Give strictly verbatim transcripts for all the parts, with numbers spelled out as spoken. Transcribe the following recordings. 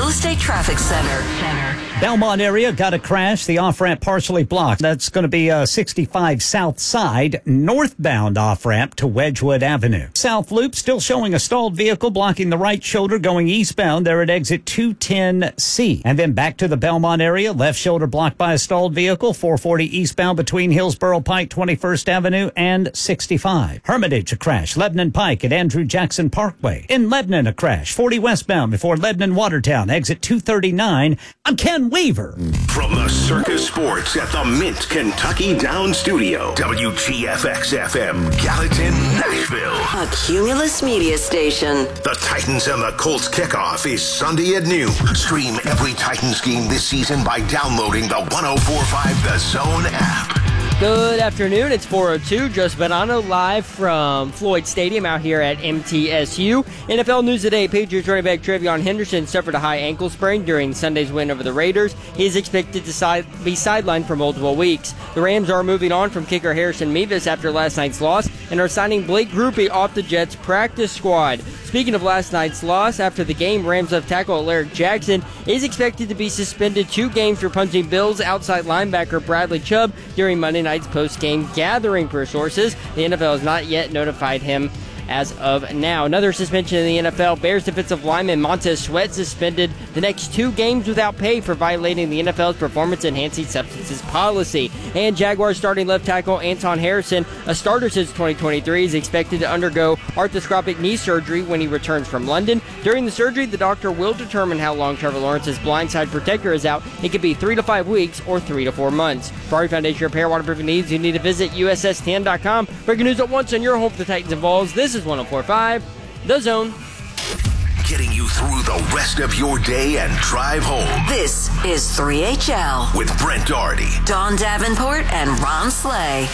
Real Estate Traffic Center. Center. Belmont area got a crash. The off-ramp partially blocked. That's going to be uh, sixty-five South Side, northbound off-ramp to Wedgwood Avenue. South Loop still showing a stalled vehicle blocking the right shoulder going eastbound there at exit two ten C. And then back to the Belmont area, left shoulder blocked by a stalled vehicle, four forty eastbound between Hillsborough Pike, twenty-first Avenue, and sixty-five. Hermitage, a crash. Lebanon Pike at Andrew Jackson Parkway. In Lebanon, a crash. forty westbound before Lebanon Watertown, exit two thirty-nine. I'm Ken Weaver. From the Circus Sports at the Mint Kentucky Down Studio, W G F X F M, Gallatin, Nashville. A Cumulus Media Station. The Titans and the Colts kickoff is Sunday at noon. Stream every Titans game this season by downloading the one oh four point five The Zone app. Good afternoon. It's four oh two. Joseph Bonanno live from Floyd Stadium out here at M T S U. N F L news today. Patriots running back Trevion Henderson suffered a high ankle sprain during Sunday's win over the Raiders. He is expected to side, be sidelined for multiple weeks. The Rams are moving on from kicker Harrison Mevis after last night's loss and are signing Blake Grupe off the Jets' practice squad. Speaking of last night's loss, after the game, Rams left tackle Alaric Jackson is expected to be suspended two games for punching Bills outside linebacker Bradley Chubb during Monday night's post-game gathering, per sources. The N F L has not yet notified him as of now. Another suspension in the N F L. Bears defensive lineman Montez Sweat suspended the next two games without pay for violating the N F L's performance-enhancing substances policy. And Jaguars starting left tackle Anton Harrison, a starter since twenty twenty-three, is expected to undergo arthroscopic knee surgery when he returns from London. During the surgery, the doctor will determine how long Trevor Lawrence's blindside protector is out. It could be three to five weeks or three to four months. For our foundation repair waterproofing needs, you need to visit U S S ten dot com. Breaking news at once on your home for the Titans and Vols. This is one oh four point five The Zone. Getting you through the rest of your day and drive home. This is three H L with Brent Doherty, Dawn Davenport, and Ron Slay.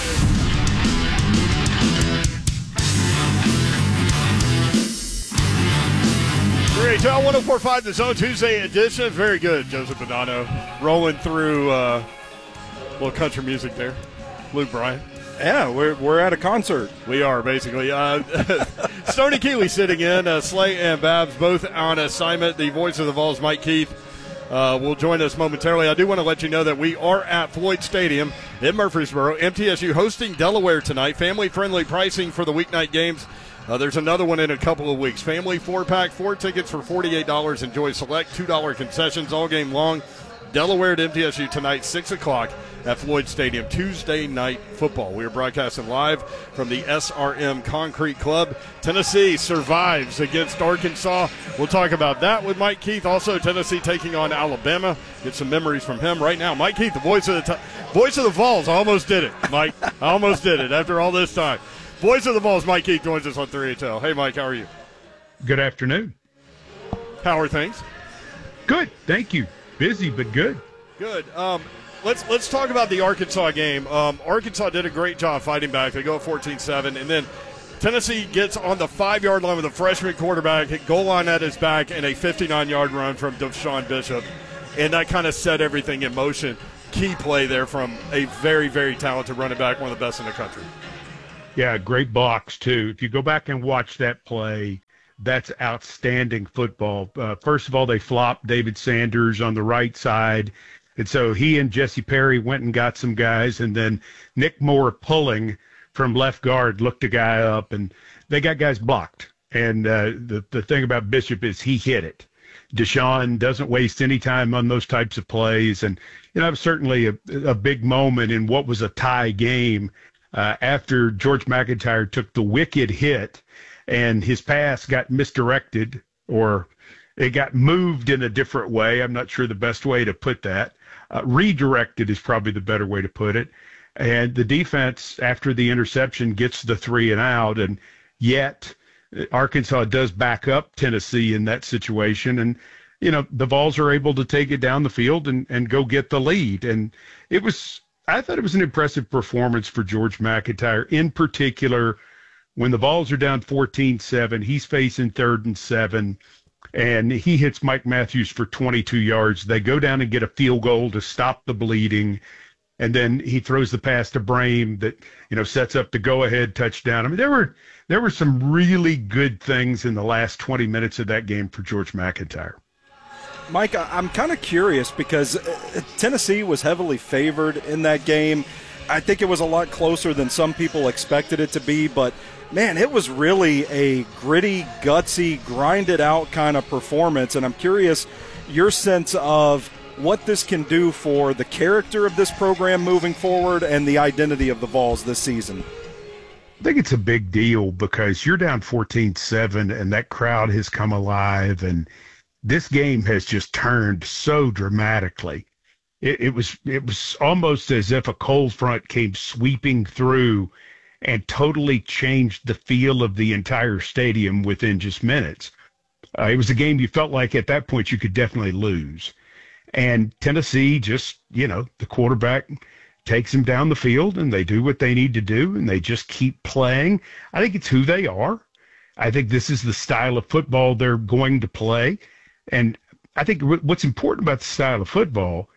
three H L one oh four point five The Zone Tuesday edition. Very good, Joseph Bonanno. Rolling through uh, a little country music there. Luke Bryan. Yeah, we're we're at a concert. We are, basically. Uh, Stoney Keeley sitting in. Uh, Slay and Babs both on assignment. The voice of the Vols, Mike Keith, uh, will join us momentarily. I do want to let you know that we are at Floyd Stadium in Murfreesboro. M T S U hosting Delaware tonight. Family-friendly pricing for the weeknight games. Uh, there's another one in a couple of weeks. Family four-pack, four tickets for forty-eight dollars. Enjoy select two dollar concessions all game long. Delaware at M T S U tonight, six o'clock at Floyd Stadium, Tuesday night football. We are broadcasting live from the S R M Concrete Club. Tennessee survives against Arkansas. We'll talk about that with Mike Keith. Also, Tennessee taking on Alabama. Get some memories from him right now. Mike Keith, the voice of the t- voice of the Vols. I almost did it, Mike. I almost did it after all this time. Voice of the Vols, Mike Keith, joins us on three H L. Hey, Mike, how are you? Good afternoon. How are things? Good, thank you. Busy, but good. Good. Um, let's let's talk about the Arkansas game. Um, Arkansas did a great job fighting back. They go fourteen seven, and then Tennessee gets on the five-yard line with a freshman quarterback, hit goal line at his back, and a fifty-nine-yard run from Deshaun Bishop. And that kind of set everything in motion. Key play there from a very, very talented running back, one of the best in the country. Yeah, great box, too. If you go back and watch that play, that's outstanding football. Uh, first of all, they flopped David Sanders on the right side. And so he and Jesse Perry went and got some guys. And then Nick Moore pulling from left guard looked a guy up, and they got guys blocked. And uh, the, the thing about Bishop is he hit it. Deshaun doesn't waste any time on those types of plays. And, you know, it was certainly a, a big moment in what was a tie game uh, after George McIntyre took the wicked hit and his pass got misdirected, or it got moved in a different way. I'm not sure the best way to put that. Uh, redirected is probably the better way to put it. And the defense, after the interception, gets the three and out, and yet Arkansas does back up Tennessee in that situation. And, you know, the Vols are able to take it down the field and, and go get the lead. And it was, I thought it was an impressive performance for George McIntyre, in particular. When the Vols are down fourteen seven, he's facing third and seven, and he hits Mike Matthews for twenty-two yards. They go down and get a field goal to stop the bleeding, and then he throws the pass to Brame that, you know, sets up the go-ahead touchdown. I mean, there were there were some really good things in the last twenty minutes of that game for George McIntyre. Mike, I'm kind of curious because Tennessee was heavily favored in that game. I think it was a lot closer than some people expected it to be, but, man, it was really a gritty, gutsy, grinded-out kind of performance, and I'm curious your sense of what this can do for the character of this program moving forward and the identity of the Vols this season. I think it's a big deal because you're down fourteen seven, and that crowd has come alive, and this game has just turned so dramatically. It, it was it was almost as if a cold front came sweeping through and totally changed the feel of the entire stadium within just minutes. Uh, it was a game you felt like at that point you could definitely lose. And Tennessee just, you know, the quarterback takes them down the field and they do what they need to do and they just keep playing. I think it's who they are. I think this is the style of football they're going to play. And I think what's important about the style of football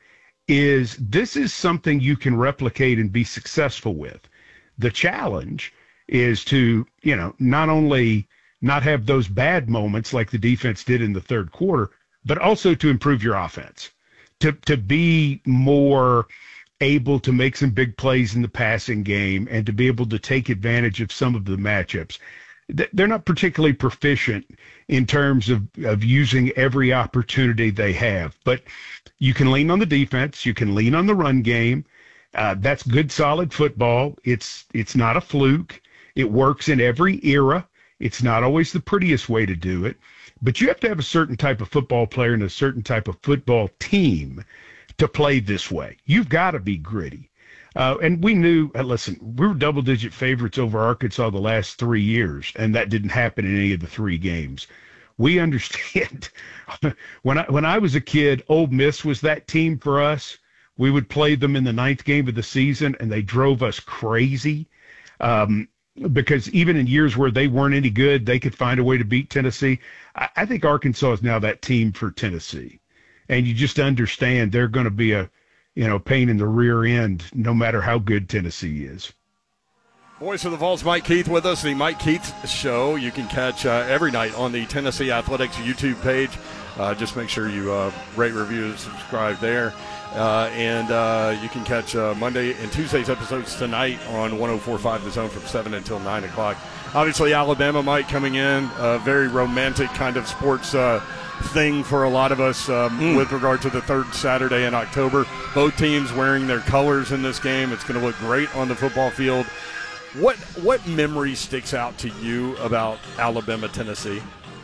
is this is something you can replicate and be successful with. The challenge is to, you know, not only not have those bad moments like the defense did in the third quarter, but also to improve your offense, to to be more able to make some big plays in the passing game and to be able to take advantage of some of the matchups. They're not particularly proficient in terms of, of using every opportunity they have, but you can lean on the defense. You can lean on the run game. Uh, that's good, solid football. It's it's not a fluke. It works in every era. It's not always the prettiest way to do it, but you have to have a certain type of football player and a certain type of football team to play this way. You've got to be gritty. Uh, and we knew, uh, listen, we were double-digit favorites over Arkansas the last three years, and that didn't happen in any of the three games. We understand. when I when I was a kid, Ole Miss was that team for us. We would play them in the ninth game of the season, and they drove us crazy um, because even in years where they weren't any good, they could find a way to beat Tennessee. I, I think Arkansas is now that team for Tennessee, and you just understand they're going to be a you know, pain in the rear end, no matter how good Tennessee is. Voice of the Vols, Mike Keith with us. The Mike Keith Show you can catch uh, every night on the Tennessee Athletics YouTube page. Uh, just make sure you uh, rate, review, and subscribe there. Uh, and uh, you can catch uh, Monday and Tuesday's episodes tonight on one oh four point five The Zone from seven until nine o'clock. Obviously, Alabama, Mike, coming in. A very romantic kind of sports uh thing for a lot of us um, mm. with regard to the third Saturday in October. Both teams wearing their colors in this game. It's going to look great on the football field. What what memory sticks out to you about Alabama, Tennessee?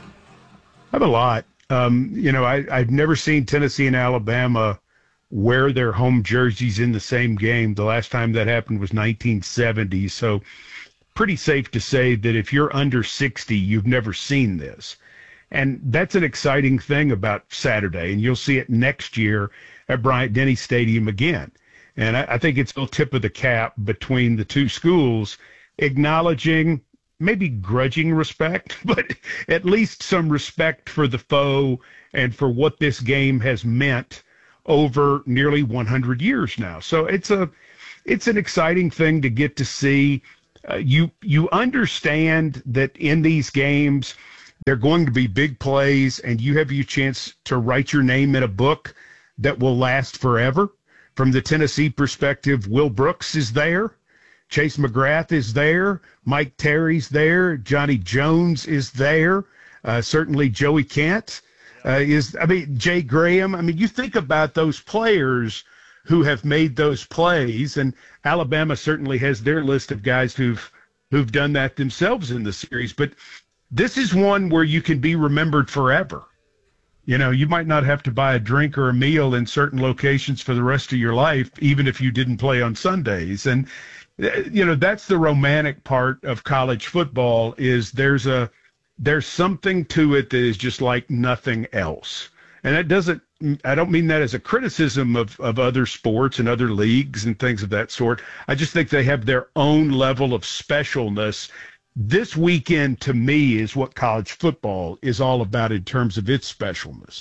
I have a lot. Um, you know, I, I've never seen Tennessee and Alabama wear their home jerseys in the same game. The last time that happened was nineteen seventy. So pretty safe to say that if you're under sixty, you've never seen this. And that's an exciting thing about Saturday, and you'll see it next year at Bryant-Denny Stadium again. And I, I think it's a little tip of the cap between the two schools, acknowledging maybe grudging respect, but at least some respect for the foe and for what this game has meant over nearly one hundred years now. So it's a it's an exciting thing to get to see. Uh, you you understand that in these games – they're going to be big plays, and you have your chance to write your name in a book that will last forever. From the Tennessee perspective, Will Brooks is there. Chase McGrath is there. Mike Terry's there. Johnny Jones is there. Uh, certainly Joey Kent uh, is, I mean, Jay Graham. I mean, you think about those players who have made those plays, and Alabama certainly has their list of guys who've who've done that themselves in the series. But this is one where you can be remembered forever. You know, you might not have to buy a drink or a meal in certain locations for the rest of your life, even if you didn't play on Sundays. And, you know, that's the romantic part of college football is there's a there's something to it that is just like nothing else. And that doesn't, I don't mean that as a criticism of, of other sports and other leagues and things of that sort. I just think they have their own level of specialness. This weekend, to me, is what college football is all about in terms of its specialness.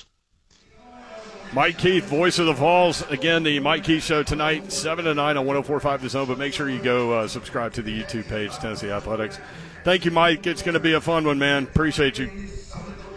Mike Keith, voice of the Vols. Again, the Mike Keith Show tonight, seven to nine on one oh four point five The Zone. But make sure you go uh, subscribe to the YouTube page, Tennessee Athletics. Thank you, Mike. It's going to be a fun one, man. Appreciate you.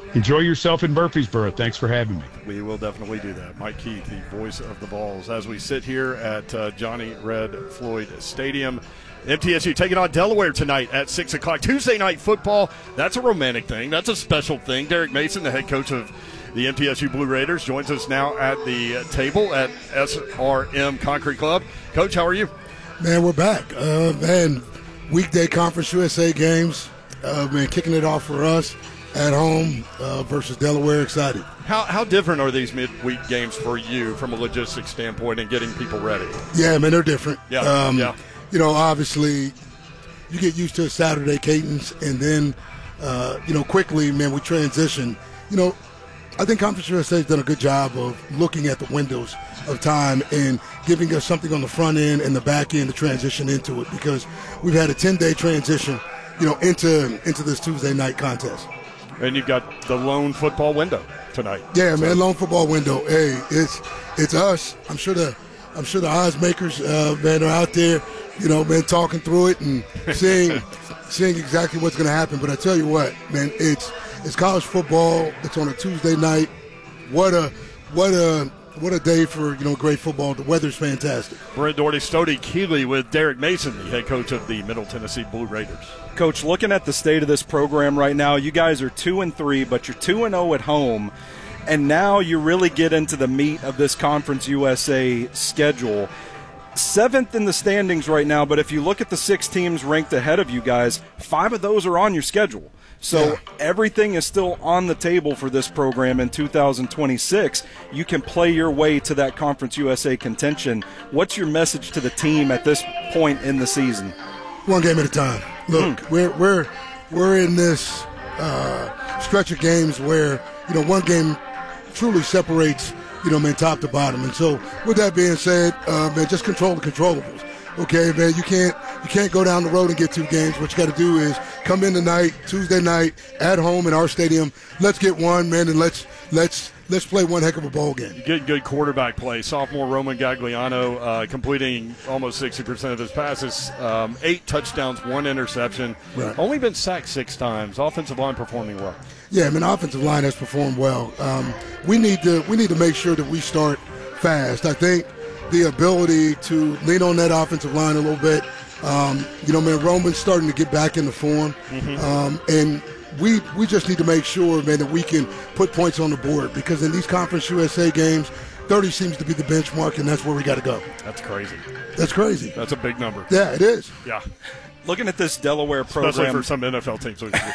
Enjoy yourself in Murfreesboro. Thanks for having me. We will definitely do that. Mike Keith, the voice of the Vols, as we sit here at uh, Johnny Red Floyd Stadium. M T S U taking on Delaware tonight at six o'clock. Tuesday night football, that's a romantic thing. That's a special thing. Derek Mason, the head coach of the M T S U Blue Raiders, joins us now at the table at S R M Concrete Club. Coach, how are you? Man, we're back. Uh, man, weekday Conference U S A games. Uh, man, kicking it off for us at home uh, versus Delaware. Excited. How how different are these midweek games for you from a logistics standpoint and getting people ready? Yeah, man, they're different. Yeah, um, yeah. You know, obviously, you get used to a Saturday cadence, and then, uh, you know, quickly, man, we transition. You know, I think Conference U S A has done a good job of looking at the windows of time and giving us something on the front end and the back end to transition into it, because we've had a ten-day transition, you know, into into this Tuesday night contest. And you've got the lone football window tonight. Yeah, so. man, lone football window. Hey, it's it's us. I'm sure the I'm sure the odds makers, uh, man, are out there, you know, man, talking through it and seeing seeing exactly what's going to happen. But I tell you what, man, it's it's college football. It's on a Tuesday night. What a what a what a day for, you know, great football. The weather's fantastic. Brent Doherty, Stody Keeley with Derek Mason, the head coach of the Middle Tennessee Blue Raiders. Coach, looking at the state of this program right now, you guys are two and three, but you're two and zero at home, and now you really get into the meat of this Conference U S A schedule. Seventh in the standings right now, but if you look at the six teams ranked ahead of you guys, five of those are on your schedule. So yeah. Everything is still on the table for this program in two thousand twenty-six. You can play your way to that Conference U S A contention. What's your message to the team at this point in the season? One game at a time. Look, mm. we're we're we're in this uh, stretch of games where, you know, one game truly separates, you know, man, top to bottom. And so, with that being said, uh, man, just control the controllables. Okay, man, you can't you can't go down the road and get two games. What you got to do is come in tonight, Tuesday night, at home in our stadium. Let's get one, man, and let's let's let's play one heck of a ball game. Good, good quarterback play. Sophomore Roman Gagliano uh, completing almost sixty percent of his passes, um, eight touchdowns, one interception. Right. Only been sacked six times. Offensive line performing well. Yeah, I mean, offensive line has performed well. Um, we need to we need to make sure that we start fast. I think the ability to lean on that offensive line a little bit. Um, you know, man, Roman's starting to get back into form, mm-hmm. um, and we we just need to make sure, man, that we can put points on the board, because in these Conference U S A games, thirty seems to be the benchmark, and that's where we got to go. That's crazy. That's crazy. That's a big number. Yeah, it is. Yeah. Looking at this Delaware program. Especially for some N F L teams.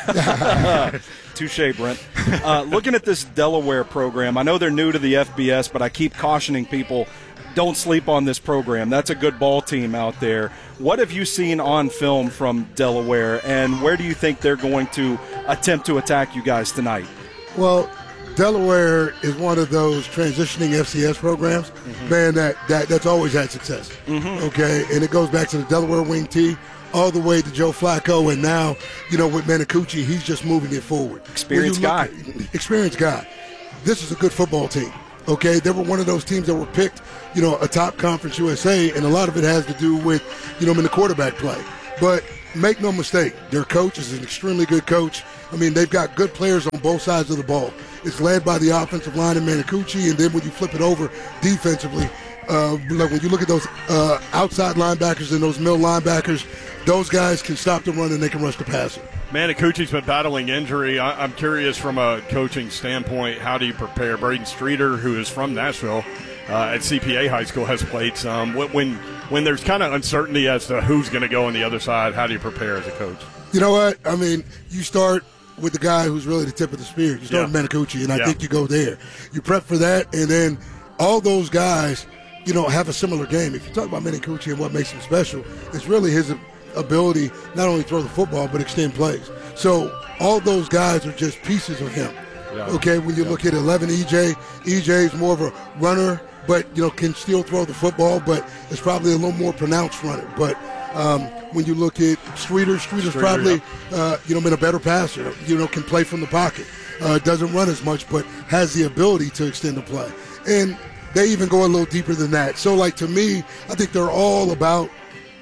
Touche, Brent. Uh, looking at this Delaware program, I know they're new to the F B S, but I keep cautioning people, don't sleep on this program. That's a good ball team out there. What have you seen on film from Delaware, and where do you think they're going to attempt to attack you guys tonight? Well, Delaware is one of those transitioning F C S programs, mm-hmm. man, that, that that's always had success. Mm-hmm. Okay, and it goes back to the Delaware wing T all the way to Joe Flacco, and now, you know, with Manicucci, he's just moving it forward. Experienced guy. At, experienced guy. This is a good football team. Okay, they were one of those teams that were picked, you know, a top Conference U S A, and a lot of it has to do with, you know, in the quarterback play. But make no mistake, their coach is an extremely good coach. I mean, they've got good players on both sides of the ball. It's led by the offensive line in Manicucci, and then when you flip it over defensively, uh, like when you look at those uh, outside linebackers and those middle linebackers, those guys can stop the run and they can rush the passer. Manicucci's been battling injury. I, I'm curious from a coaching standpoint, how do you prepare? Braden Streeter, who is from Nashville, uh, at C P A High School, has played some. When when there's kind of uncertainty as to who's going to go on the other side, how do you prepare as a coach? You know what? I mean, you start with the guy who's really the tip of the spear. You start yeah. with Manicucci, and I yeah. think you go there. You prep for that, and then all those guys, you know, have a similar game. If you talk about Manicucci and what makes him special, it's really his ability not only throw the football but extend plays. So all those guys are just pieces of him. Yeah. Okay, when you yeah. look at eleven E J, E J is more of a runner, but you know can still throw the football, but it's probably a little more pronounced runner. But um, when you look at Streeter, Streeter's Streeter, probably yeah. uh, you know been a better passer. You know can play from the pocket, uh, doesn't run as much, but has the ability to extend the play. And they even go a little deeper than that. So like to me, I think they're all about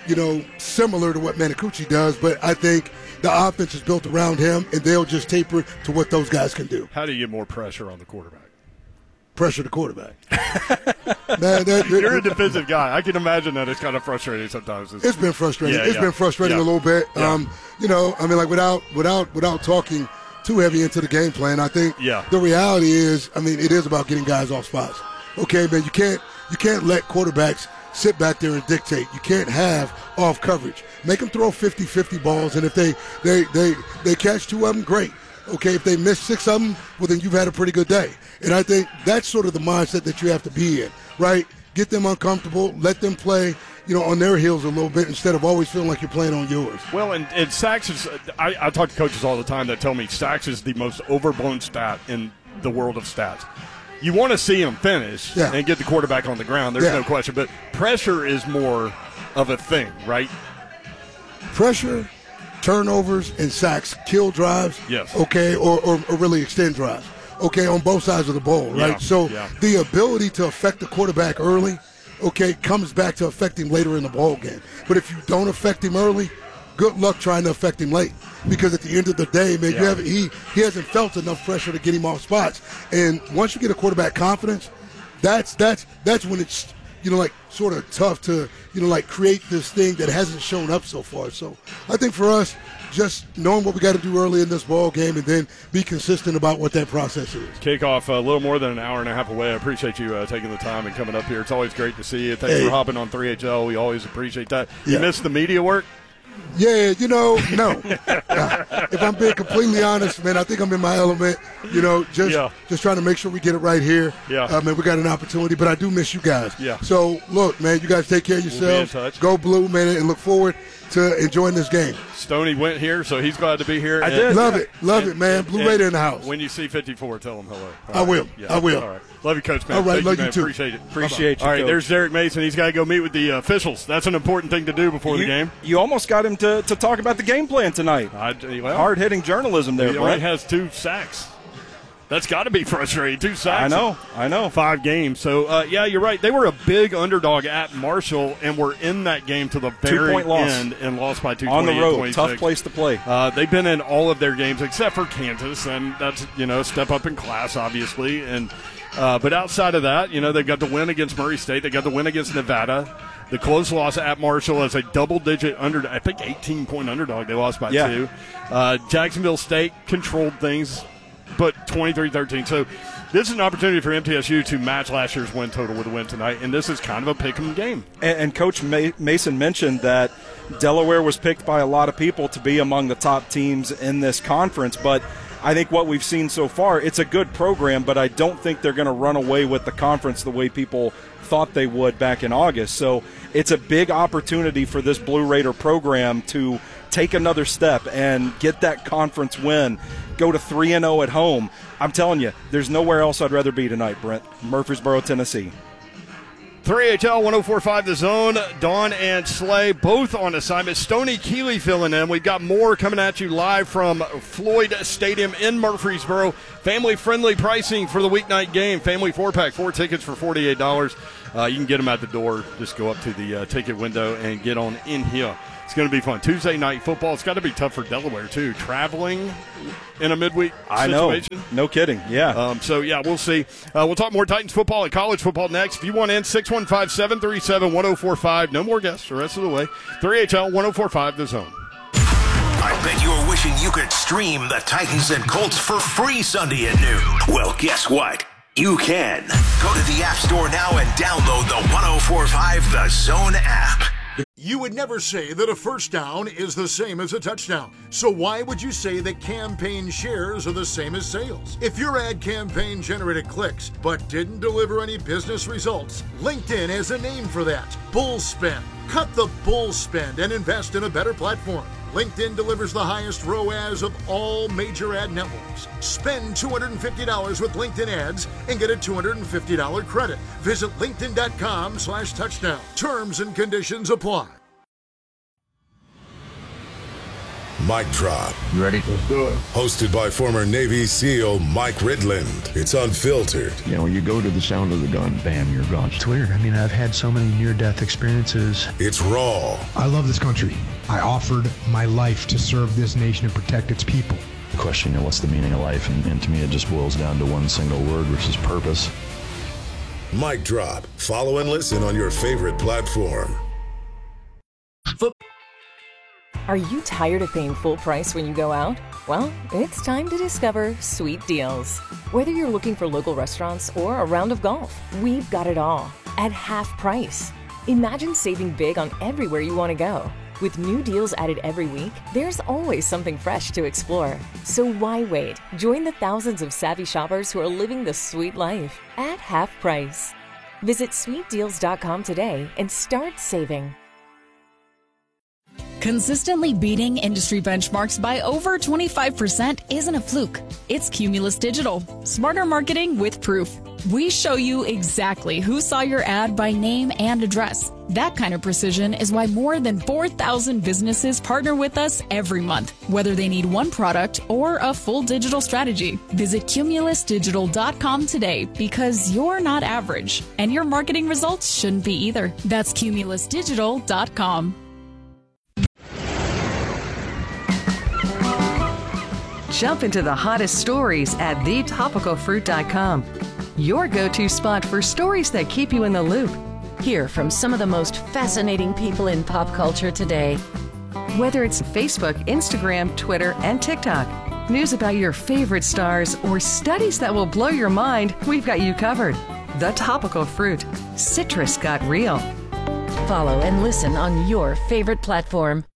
you know, similar to what Manicucci does, but I think the offense is built around him, and they'll just taper it to what those guys can do. How do you get more pressure on the quarterback? Pressure the quarterback. Man, that, that, You're a defensive guy. I can imagine that it's kind of frustrating sometimes. It's been frustrating. Yeah, it's yeah. been frustrating yeah. a little bit. Yeah. Um, you know, I mean, like without without without talking too heavy into the game plan, I think yeah. the reality is, I mean, it is about getting guys off spots. Okay, man, you can't you can't let quarterbacks sit back there and dictate. You can't have off coverage. Make them throw fifty-fifty balls, and if they they they they catch two of them, great. Okay, if they miss six of them, well, then you've had a pretty good day. And I think that's sort of the mindset that you have to be in, right? Get them uncomfortable, let them play, you know, on their heels a little bit instead of always feeling like you're playing on yours. Well, and, and sacks is I, I talk to coaches all the time that tell me sacks is the most overblown stat in the world of stats. You want to see them finish yeah. and get the quarterback on the ground. There's yeah. no question. But pressure is more of a thing, right? Pressure, turnovers, and sacks kill drives, yes. okay, or, or, or really extend drives, okay, on both sides of the ball, right? Yeah. So yeah. the ability to affect the quarterback early, okay, comes back to affect him later in the ball game. But if you don't affect him early, good luck trying to affect him late. Because at the end of the day, man, yeah. you have, he, he hasn't felt enough pressure to get him off spots. And once you get a quarterback confidence, that's that's that's when it's, you know, like sort of tough to, you know, like create this thing that hasn't shown up so far. So I think for us, just knowing what we got to do early in this ball game and then be consistent about what that process is. Kickoff a little more than an hour and a half away. I appreciate you uh, taking the time and coming up here. It's always great to see you. Thanks hey. for hopping on three H L. We always appreciate that. Yeah. You missed the media work? Yeah, you know, no. uh, if I'm being completely honest, man, I think I'm in my element. You know, just yeah. just trying to make sure we get it right here. Yeah. Uh, man, we got an opportunity, but I do miss you guys. Yeah. So, look, man, you guys take care of yourselves. We'll be in touch. Go Blue, man, and look forward to enjoying this game. Stoney went here, so he's glad to be here. I and, did. Love it. Love and, it, man. Blue Raider in the house. When you see fifty-four, tell him hello. All I right. will. Yeah. I will. All right. Love you, Coach, man. All right, Thank love you, man. you too. Appreciate it. Appreciate you, All right, Coach. there's Derek Mason. He's got to go meet with the officials. That's an important thing to do before you, the game. You almost got him to, to talk about the game plan tonight. I, well, Hard-hitting journalism there, he only Brett. has two sacks. That's got to be frustrating. Two sacks. I know. I know. Five games. So, uh, yeah, you're right. They were a big underdog at Marshall and were in that game to the very Two-point loss. end and lost by two. On the road. Tough place to play. Uh, they've been in all of their games except for Kansas, and that's, you know, a step up in class, obviously. And uh, but outside of that, you know, they've got the win against Murray State. They got the win against Nevada. The close loss at Marshall as a double-digit under, I think eighteen-point underdog. They lost by yeah. two. Uh, Jacksonville State controlled things, but twenty-three thirteen. So this is an opportunity for M T S U to match last year's win total with a win tonight, and this is kind of a pick-em game. And, and Coach Ma- Mason mentioned that Delaware was picked by a lot of people to be among the top teams in this conference, but I think what we've seen so far, it's a good program, but I don't think they're going to run away with the conference the way people thought they would back in August. So it's a big opportunity for this Blue Raider program to take another step and get that conference win, go to three and oh at home. I'm telling you, there's nowhere else I'd rather be tonight, Brent. Murfreesboro, Tennessee. three H L one oh four point five The Zone. Dawn and Slay both on assignment. Stoney Keeley filling in. We've got more coming at you live from Floyd Stadium in Murfreesboro. Family-friendly pricing for the weeknight game. Family four-pack, four tickets for forty-eight dollars. Uh, you can get them at the door. Just go up to the uh, ticket window and get on in here. It's going to be fun. Tuesday night football. It's got to be tough for Delaware, too. Traveling in a midweek I situation. know. No kidding. Yeah. Um, so, yeah, we'll see. Uh, we'll talk more Titans football and college football next. If you want in, six one five, seven three seven, one oh four five. No more guests the rest of the way. three H L one oh four point five The Zone. I bet you were wishing you could stream the Titans and Colts for free Sunday at noon. Well, guess what? You can. Go to the App Store now and download the one oh four point five The Zone app. You would never say that a first down is the same as a touchdown. So why would you say that campaign shares are the same as sales? If your ad campaign generated clicks but didn't deliver any business results, LinkedIn has a name for that. Bull spend. Cut the bull spend and invest in a better platform. LinkedIn delivers the highest R O A S of all major ad networks. Spend two hundred fifty dollars with LinkedIn ads and get a two hundred fifty dollars credit. Visit linkedin.com slash touchdown. Terms and conditions apply. Mic Drop. You ready? Let's do it. Hosted by former Navy SEAL Mike Ridland. It's unfiltered. You know, you go to the sound of the gun, bam, you're gone. It's weird. I mean, I've had so many near-death experiences. It's raw. I love this country. I offered my life to serve this nation and protect its people. The question, you know, what's the meaning of life? And, and to me, it just boils down to one single word, which is purpose. Mic Drop. Follow and listen on your favorite platform. Are you tired of paying full price when you go out? Well, it's time to discover Sweet Deals. Whether you're looking for local restaurants or a round of golf, we've got it all at half price. Imagine saving big on everywhere you want to go. With new deals added every week, there's always something fresh to explore. So why wait? Join the thousands of savvy shoppers who are living the sweet life at half price. Visit sweet deals dot com today and start saving. Consistently beating industry benchmarks by over twenty-five percent isn't a fluke. It's Cumulus Digital. Smarter marketing with proof. We show you exactly who saw your ad by name and address. That kind of precision is why more than four thousand businesses partner with us every month, whether they need one product or a full digital strategy. Visit cumulus digital dot com today because you're not average, and your marketing results shouldn't be either. That's cumulus digital dot com. Jump into the hottest stories at the topical fruit dot com. Your go-to spot for stories that keep you in the loop. Hear from some of the most fascinating people in pop culture today. Whether it's Facebook, Instagram, Twitter, and TikTok, news about your favorite stars, or studies that will blow your mind, we've got you covered. The Topical Fruit. Citrus got real. Follow and listen on your favorite platform.